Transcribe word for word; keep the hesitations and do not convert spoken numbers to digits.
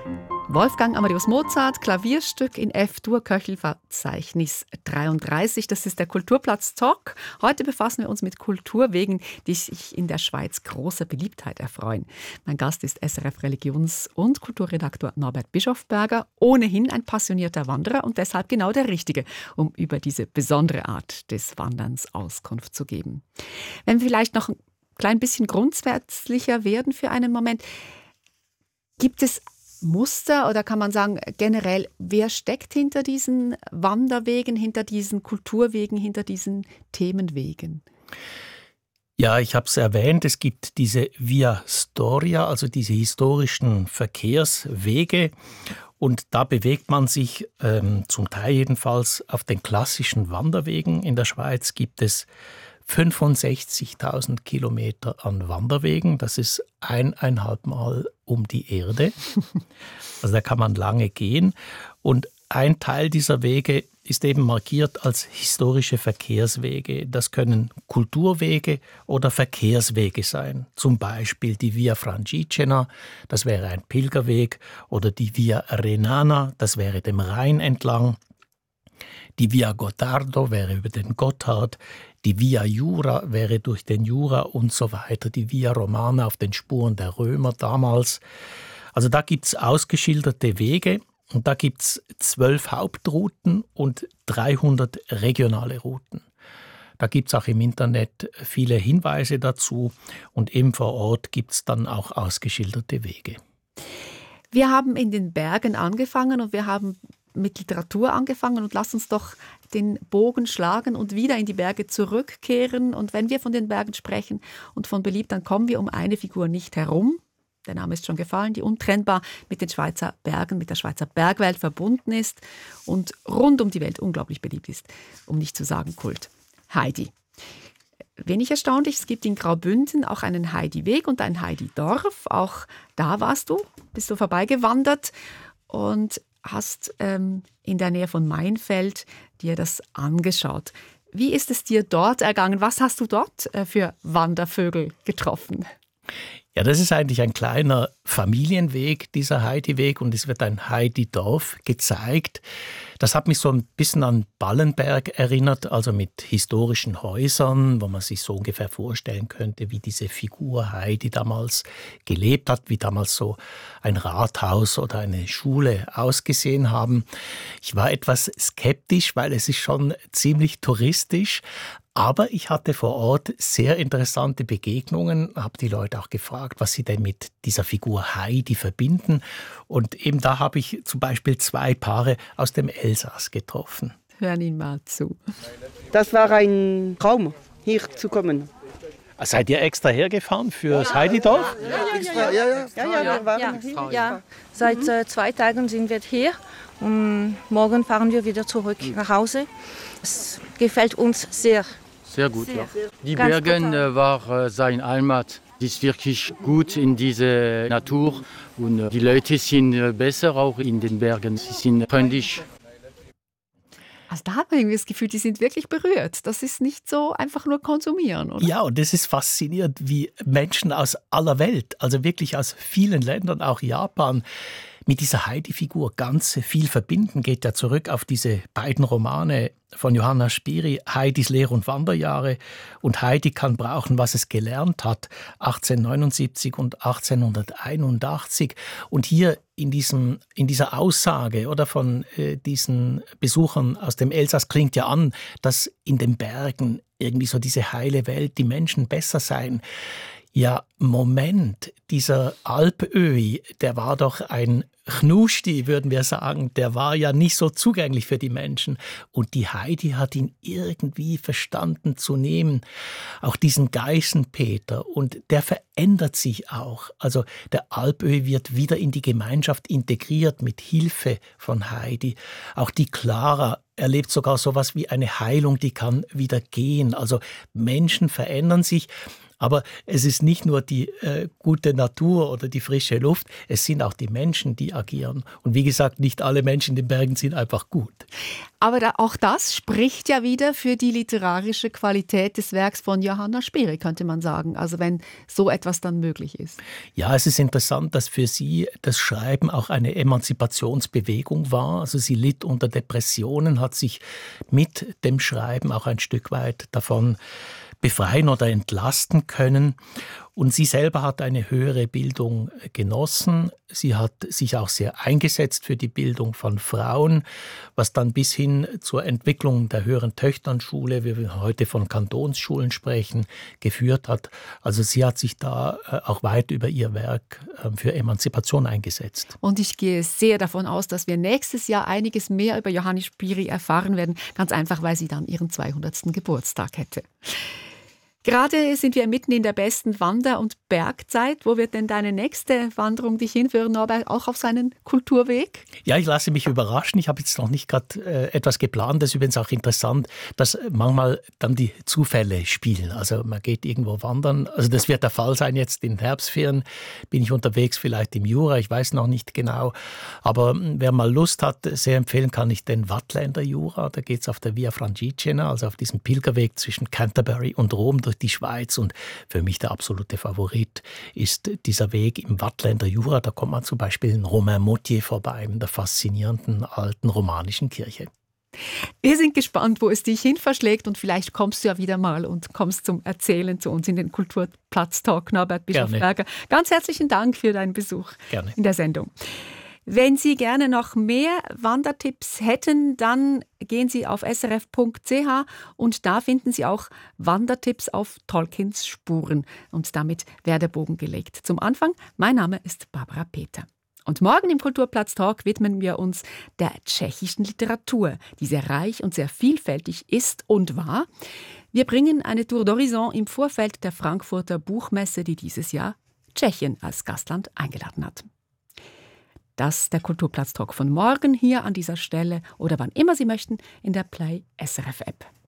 Wolfgang Amadeus Mozart, Klavierstück in F-Dur, Köchelverzeichnis dreiunddreißig. Das ist der Kulturplatz-Talk. Heute befassen wir uns mit Kulturwegen, die sich in der Schweiz großer Beliebtheit erfreuen. Mein Gast ist S R F-Religions- und Kulturredaktor Norbert Bischofberger, ohnehin ein passionierter Wanderer und deshalb genau der Richtige, um über diese besondere Art des Wanderns Auskunft zu geben. Wenn wir vielleicht noch ein klein bisschen grundsätzlicher werden für einen Moment, gibt es Muster oder kann man sagen generell, wer steckt hinter diesen Wanderwegen, hinter diesen Kulturwegen, hinter diesen Themenwegen? Ja, ich habe es erwähnt, es gibt diese Via Storia, also diese historischen Verkehrswege, und da bewegt man sich ähm, zum Teil jedenfalls auf den klassischen Wanderwegen. In der Schweiz gibt es fünfundsechzigtausend Kilometer an Wanderwegen. Das ist eineinhalb Mal um die Erde. Also da kann man lange gehen. Und ein Teil dieser Wege ist eben markiert als historische Verkehrswege. Das können Kulturwege oder Verkehrswege sein. Zum Beispiel die Via Francigena, das wäre ein Pilgerweg, oder die Via Renana, das wäre dem Rhein entlang. Die Via Gottardo wäre über den Gotthard, die Via Jura wäre durch den Jura und so weiter, die Via Romana auf den Spuren der Römer damals. Also da gibt es ausgeschilderte Wege und da gibt es zwölf Hauptrouten und dreihundert regionale Routen. Da gibt es auch im Internet viele Hinweise dazu und eben vor Ort gibt es dann auch ausgeschilderte Wege. Wir haben in den Bergen angefangen und wir haben mit Literatur angefangen und lass uns doch den Bogen schlagen und wieder in die Berge zurückkehren. Und wenn wir von den Bergen sprechen und von beliebt, dann kommen wir um eine Figur nicht herum. Der Name ist schon gefallen, die untrennbar mit den Schweizer Bergen, mit der Schweizer Bergwelt verbunden ist und rund um die Welt unglaublich beliebt ist, um nicht zu sagen Kult. Heidi. Wenig erstaunlich, es gibt in Graubünden auch einen Heidi-Weg und ein Heidi-Dorf. Auch da warst du, bist du vorbeigewandert und hast ähm, in der Nähe von Mainfeld dir das angeschaut. Wie ist es dir dort ergangen? Was hast du dort äh, für Wandervögel getroffen? Ja, das ist eigentlich ein kleiner Familienweg, dieser Heidi-Weg, und es wird ein Heidi-Dorf gezeigt. Das hat mich so ein bisschen an Ballenberg erinnert, also mit historischen Häusern, wo man sich so ungefähr vorstellen könnte, wie diese Figur Heidi damals gelebt hat, wie damals so ein Rathaus oder eine Schule ausgesehen haben. Ich war etwas skeptisch, weil es ist schon ziemlich touristisch. Aber ich hatte vor Ort sehr interessante Begegnungen, habe die Leute auch gefragt, was sie denn mit dieser Figur Heidi verbinden. Und eben da habe ich zum Beispiel zwei Paare aus dem Elsass getroffen. Hören ihn mal zu. Das war ein Traum, hier zu kommen. Seid ihr extra hergefahren für das Heidi-Dorf? Ja, ja, ja. ja, ja. ja, ja, wir waren ja, hier. ja. Seit äh, zwei Tagen sind wir hier und morgen fahren wir wieder zurück nach Hause. Es gefällt uns sehr. Sehr gut, Sehr. ja. Die Ganz Bergen total. äh, war äh, sein Heimat. Die ist wirklich gut in diese Natur und äh, die Leute sind äh, besser auch in den Bergen. Sie sind freundlich. Also da hat man irgendwie das Gefühl, die sind wirklich berührt. Das ist nicht so einfach nur konsumieren, oder? Ja, und das ist faszinierend, wie Menschen aus aller Welt, also wirklich aus vielen Ländern, auch Japan, mit dieser Heidi-Figur ganz viel verbinden. Geht ja zurück auf diese beiden Romane von Johanna Spyri, Heidis Lehr- und Wanderjahre und Heidi kann brauchen, was es gelernt hat, achtzehnhundertneunundsiebzig und achtzehnhunderteinundachtzig. Und hier in, diesem, in dieser Aussage oder von äh, diesen Besuchern aus dem Elsass klingt ja an, dass in den Bergen irgendwie so diese heile Welt, die Menschen besser seien. Ja, Moment, dieser Alpöhi, der war doch ein Chnuschti, würden wir sagen, der war ja nicht so zugänglich für die Menschen. Und die Heidi hat ihn irgendwie verstanden zu nehmen. Auch diesen Geißenpeter. Und der verändert sich auch. Also der Alpöhi wird wieder in die Gemeinschaft integriert mit Hilfe von Heidi. Auch die Clara erlebt sogar sowas wie eine Heilung, die kann wieder gehen. Also Menschen verändern sich. Aber es ist nicht nur die äh, gute Natur oder die frische Luft, es sind auch die Menschen, die agieren. Und wie gesagt, nicht alle Menschen in den Bergen sind einfach gut. Aber da, auch das spricht ja wieder für die literarische Qualität des Werks von Johanna Spyri, könnte man sagen. Also wenn so etwas dann möglich ist. Ja, es ist interessant, dass für sie das Schreiben auch eine Emanzipationsbewegung war. Also sie litt unter Depressionen, hat sich mit dem Schreiben auch ein Stück weit davon befreien oder entlasten können. Und sie selber hat eine höhere Bildung genossen. Sie hat sich auch sehr eingesetzt für die Bildung von Frauen, was dann bis hin zur Entwicklung der höheren Töchternschule, wie wir heute von Kantonsschulen sprechen, geführt hat. Also sie hat sich da auch weit über ihr Werk für Emanzipation eingesetzt. Und ich gehe sehr davon aus, dass wir nächstes Jahr einiges mehr über Johanna Spyri erfahren werden, ganz einfach, weil sie dann ihren zweihundertsten Geburtstag hätte. Gerade sind wir mitten in der besten Wander- und Bergzeit. Wo wird denn deine nächste Wanderung dich hinführen, Norbert? Auch auf seinen Kulturweg? Ja, ich lasse mich überraschen. Ich habe jetzt noch nicht gerade äh, etwas geplant. Das ist übrigens auch interessant, dass manchmal dann die Zufälle spielen. Also man geht irgendwo wandern. Also das wird der Fall sein jetzt in Herbstferien. Bin ich unterwegs, vielleicht im Jura, ich weiß noch nicht genau. Aber wer mal Lust hat, sehr empfehlen kann ich den Waadtländer Jura. Da geht es auf der Via Francigena, also auf diesem Pilgerweg zwischen Canterbury und Rom durch die Schweiz. Und für mich der absolute Favorit ist dieser Weg im Waadtländer Jura. Da kommt man zum Beispiel in Romainmôtier vorbei, in der faszinierenden alten romanischen Kirche. Wir sind gespannt, wo es dich hin verschlägt, und vielleicht kommst du ja wieder mal und kommst zum Erzählen zu uns in den Kulturplatz-Talk. Norbert Bischofberger, ganz herzlichen Dank für deinen Besuch Gerne. in der Sendung. Wenn Sie gerne noch mehr Wandertipps hätten, dann gehen Sie auf s r f punkt c h und da finden Sie auch Wandertipps auf Tolkiens Spuren. Und damit wäre der Bogen gelegt. Zum Anfang, mein Name ist Barbara Peter. Und morgen im Kulturplatz-Talk widmen wir uns der tschechischen Literatur, die sehr reich und sehr vielfältig ist und war. Wir bringen eine Tour d'Horizon im Vorfeld der Frankfurter Buchmesse, die dieses Jahr Tschechien als Gastland eingeladen hat. Das ist der Kulturplatz-Talk von morgen hier an dieser Stelle oder wann immer Sie möchten in der Play S R F App.